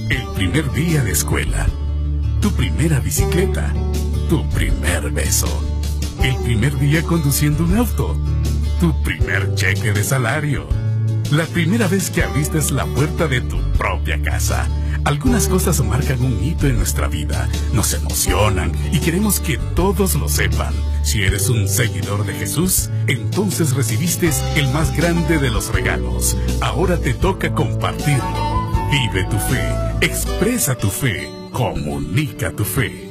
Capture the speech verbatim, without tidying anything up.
El primer día de escuela. Tu primera bicicleta. Tu primer beso. El primer día conduciendo un auto. Tu primer cheque de salario. La primera vez que abriste la puerta de tu propia casa. Algunas cosas marcan un hito en nuestra vida, nos emocionan y queremos que todos lo sepan. Si eres un seguidor de Jesús, entonces recibiste el más grande de los regalos. Ahora te toca compartirlo. Vive tu fe, expresa tu fe, comunica tu fe.